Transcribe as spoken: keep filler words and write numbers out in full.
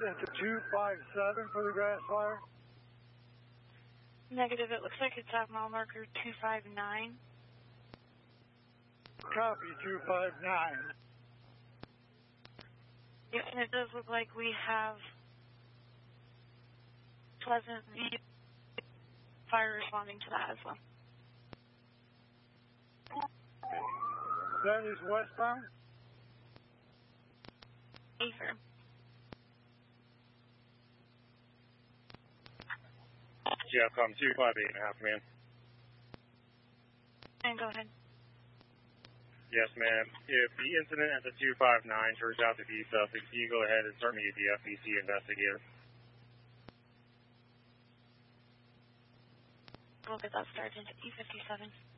at the two five seven for the grass fire? Negative. It looks like it's at mile marker two five nine. Copy, two five nine. Yeah, and it does look like we have Pleasant View fire responding to that as well. That is westbound? Affirm. Yeah, come two five eight and a half, man. And go ahead. Yes, ma'am. If the incident at the two five nine turns out to be suspect, you go ahead and start me at the F B C investigator. We'll get that started at E fifty-seven.